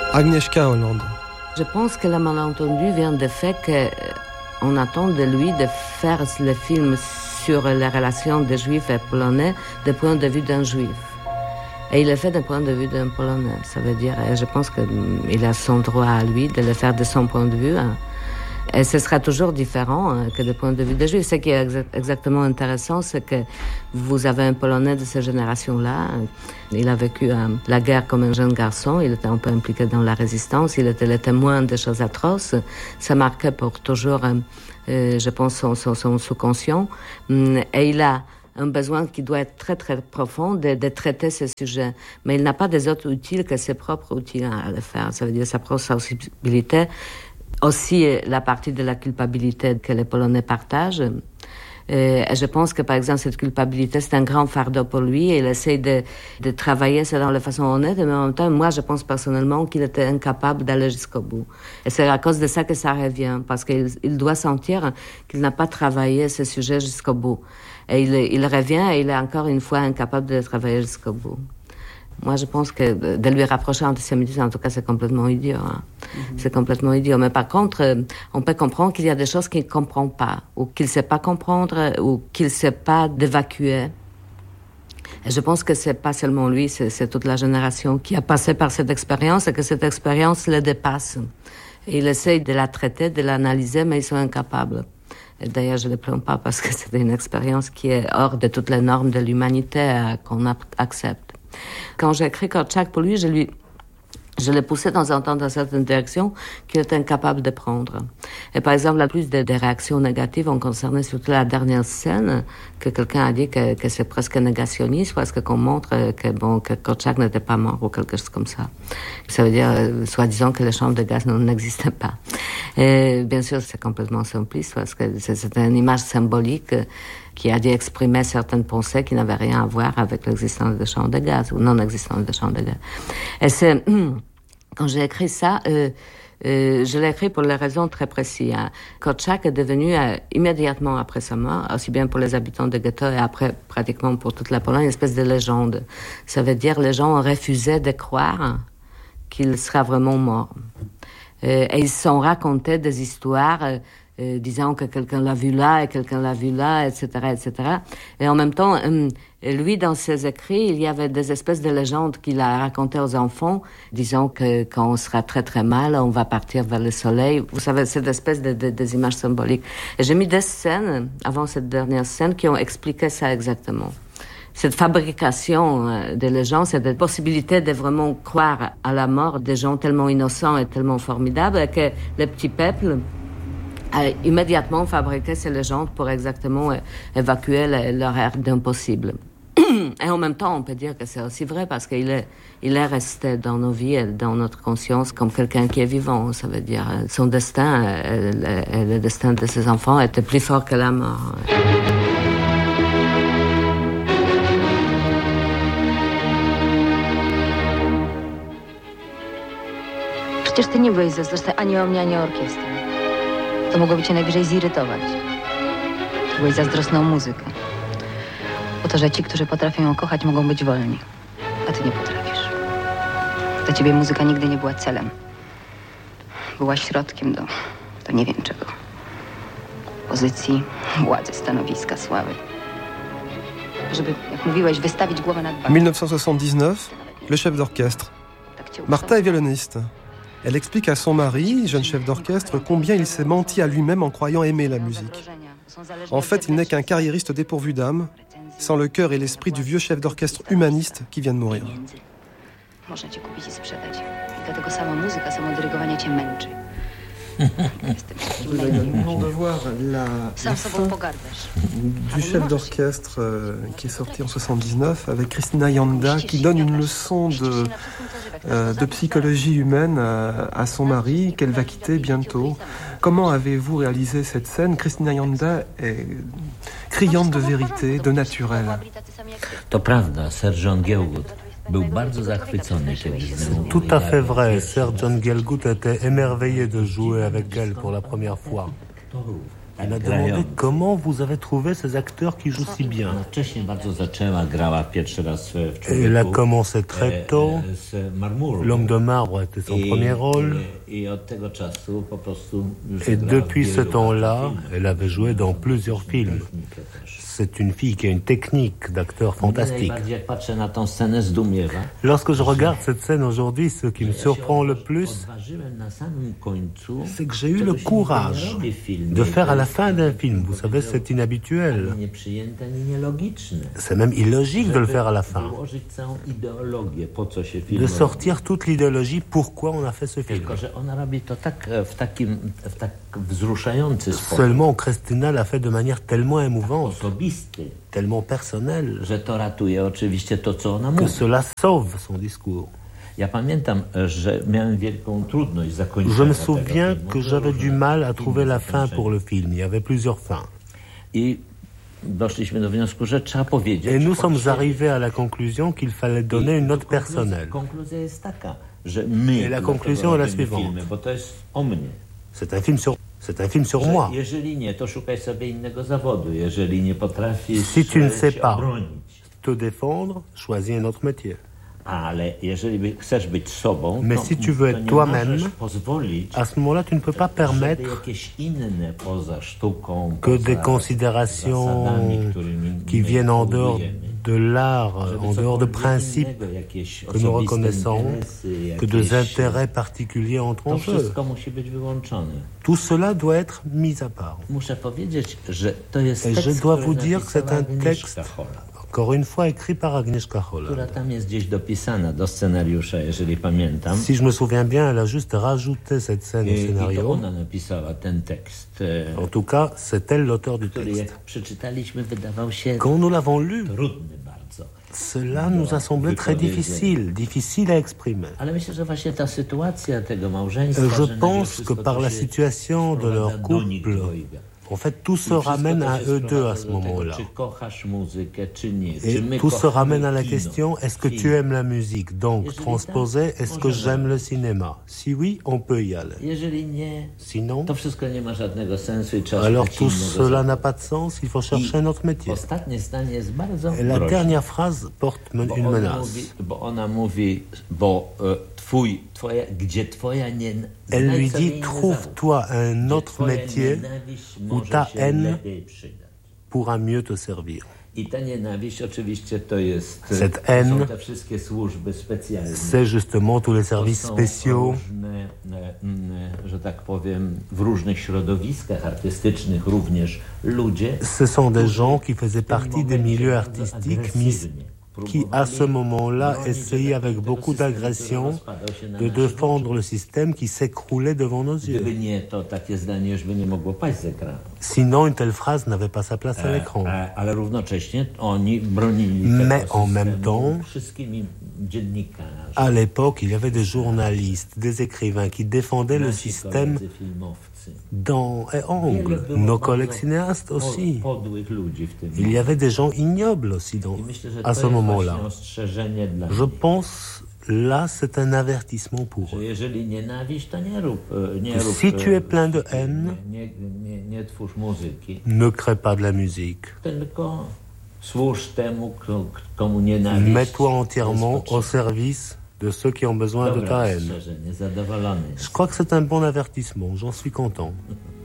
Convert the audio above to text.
Agnieszka Holland. Je pense que le malentendu vient du fait qu'on attend de lui de faire le film sur les relations des Juifs et Polonais du point de vue d'un Juif. Et il le fait d'un point de vue d'un Polonais. Ça veut dire, je pense qu'il a son droit à lui de le faire de son point de vue. Et ce sera toujours différent que du point de vue des Juifs. Ce qui est exactement intéressant, c'est que vous avez un Polonais de cette génération-là. Il a vécu la guerre comme un jeune garçon. Il était un peu impliqué dans la résistance. Il était le témoin de choses atroces. Ça marquait pour toujours, je pense, son sous-conscient. Et il a un besoin qui doit être très, très profond de traiter ce sujet. Mais il n'a pas des autres outils que ses propres outils à le faire. Ça veut dire sa propre sensibilité. Aussi, la partie de la culpabilité que les Polonais partagent. Et je pense que, par exemple, cette culpabilité, c'est un grand fardeau pour lui. Et il essaie de travailler ça dans la façon honnête. Mais en même temps, moi, je pense personnellement qu'il était incapable d'aller jusqu'au bout. Et c'est à cause de ça que ça revient. Parce qu'il doit sentir qu'il n'a pas travaillé ce sujet jusqu'au bout. Et il revient et il est encore une fois incapable de travailler jusqu'au bout. Moi, je pense que de lui rapprocher l'antisémitisme, en tout cas, c'est complètement idiot. C'est complètement idiot. Mais par contre, on peut comprendre qu'il y a des choses qu'il ne comprend pas, ou qu'il ne sait pas comprendre, ou qu'il ne sait pas d'évacuer. Et je pense que c'est pas seulement lui, c'est toute la génération qui a passé par cette expérience et que cette expérience le dépasse. Et il essaye de la traiter, de l'analyser, mais ils sont incapables. Et d'ailleurs, je ne les plains pas parce que c'est une expérience qui est hors de toutes les normes de l'humanité qu'on accepte. Quand j'ai écrit Korczak pour lui, je l'ai poussé dans un temps dans certaines directions qu'il était incapable de prendre. Et par exemple, la plus des réactions négatives ont concerné surtout la dernière scène, que quelqu'un a dit que c'est presque négationniste, parce qu'on montre que Korczak n'était pas mort ou quelque chose comme ça. Ça veut dire, soi-disant, que les chambres de gaz n'existaient pas. Et bien sûr, c'est complètement simpliste, parce que c'est une image symbolique qui a dû exprimer certaines pensées qui n'avaient rien à voir avec l'existence des champs de gaz, ou non-existence des champs de gaz. Et c'est, quand j'ai écrit ça, je l'ai écrit pour des raisons très précises. Korczak est devenu, immédiatement après sa mort, aussi bien pour les habitants de ghetto et après pratiquement pour toute la Pologne, une espèce de légende. Ça veut dire les gens ont refusé de croire qu'il sera vraiment mort. Et ils se sont racontés des histoires disant que quelqu'un l'a vu là et quelqu'un l'a vu là, etc., etc. Et en même temps, lui, dans ses écrits, il y avait des espèces de légendes qu'il a racontées aux enfants, disant que quand on sera très très mal, on va partir vers le soleil. Vous savez, cette espèce des images symboliques. Et j'ai mis des scènes, avant cette dernière scène, qui ont expliqué ça exactement. Cette fabrication des légendes, cette possibilité de vraiment croire à la mort des gens tellement innocents et tellement formidables que le petit peuple a immédiatement fabriqué ces légendes pour exactement évacuer leur ère d'impossible. Et en même temps, on peut dire que c'est aussi vrai parce qu'il est resté dans nos vies et dans notre conscience comme quelqu'un qui est vivant. Ça veut dire son destin et le destin de ses enfants était plus fort que la mort. Przecież ty nie byłeś zazdrosny ani o mnie, ani o orkiestrę. To mogłoby cię najwyżej zirytować. Ty byłeś zazdrosny o muzykę. O to, że ci, którzy potrafią ją kochać, mogą być wolni. A ty nie potrafisz. Dla ciebie muzyka nigdy nie była celem. Była środkiem do nie wiem czego. Pozycji, władzy, stanowiska, sławy. Żeby, jak mówiłeś, wystawić głowę nad bagnem. 1979, le chef d'orchestre. Martha est violoniste. Elle explique à son mari, jeune chef d'orchestre, combien il s'est menti à lui-même en croyant aimer la musique. En fait, il n'est qu'un carriériste dépourvu d'âme, sans le cœur et l'esprit du vieux chef d'orchestre humaniste qui vient de mourir. Można cię kupić i sprzedać. I dlatego sama muzyka, samo dyrygowanie cię męczy. Nous venons de voir la fin du chef d'orchestre qui est sorti en 79 avec Krystyna Janda qui donne une leçon de psychologie humaine à son mari qu'elle va quitter bientôt. Comment avez-vous réalisé cette scène? Krystyna Janda est criante de vérité, de naturel. To prawda, Sir John Gielgud był bardzo zachwycony tym. Tout à fait vrai. Sir John Gielgud était émerveillé de jouer avec elle pour la première fois. Elle a demandé comment vous avez trouvé ces acteurs qui jouent si bien. Elle a commencé très tôt. L'homme de marbre était son premier rôle. Et depuis ce temps-là, elle avait joué dans plusieurs films. C'est une fille qui a une technique d'acteur fantastique. Lorsque je regarde cette scène aujourd'hui, ce qui me surprend le plus, c'est que j'ai eu le courage de faire à la fin d'un film. Vous savez, c'est inhabituel. C'est même illogique de le faire à la fin. De sortir toute l'idéologie, pourquoi on a fait ce film. Seulement, Krystyna l'a fait de manière tellement émouvante, tellement personnelle, que cela sauve son discours. Je me souviens que j'avais du mal à trouver la fin pour le film. Il y avait plusieurs fins. Et nous sommes arrivés à la conclusion qu'il fallait donner une note personnelle. Et la conclusion est la suivante. C'est un film sur moi. Si tu ne sais pas te défendre, choisis un autre métier. Mais si tu veux être toi-même, à ce moment-là, tu ne peux pas permettre que des considérations qui viennent en dehors de l'art, en dehors de principes que nous reconnaissons, que des intérêts particuliers entrent en jeu. Tout cela doit être mis à part. Et je dois vous dire que c'est un texte, encore une fois, écrit par Agnieszka Holland. Si je me souviens bien, elle a juste rajouté cette scène au scénario. En tout cas, c'est elle l'auteur du texte. Quand nous l'avons lu, cela nous a semblé très difficile à exprimer. Je pense que par la situation de leur couple, en fait, tout se ramène à eux deux à ce moment-là. Et tout se ramène à la question, est-ce que tu aimes la musique? Donc, transposé, est-ce que j'aime le cinéma? Si oui, on peut y aller. Sinon, alors tout cela n'a pas de sens, il faut chercher un autre métier. Et la dernière phrase porte une menace. Elle lui dit, trouve-toi un autre métier où ta haine pourra mieux te servir. Cette haine, c'est justement tous les services spéciaux ce sont des gens qui faisaient partie des milieux artistiques qui, à ce moment-là, essayaient avec beaucoup d'agression de défendre le système qui s'écroulait devant nos yeux. Sinon, une telle phrase n'avait pas sa place à l'écran. Mais en même temps, à l'époque, il y avait des journalistes, des écrivains qui défendaient le système dans et angle. Nos collègues cinéastes aussi. Il y avait des gens ignobles aussi à ce moment-là. Je pense, là, c'est un avertissement pour eux. Si tu es plein de haine, ne crée pas de la musique. Mets-toi entièrement au service de ceux qui ont besoin de ta haine. Je crois que c'est un bon avertissement, j'en suis content.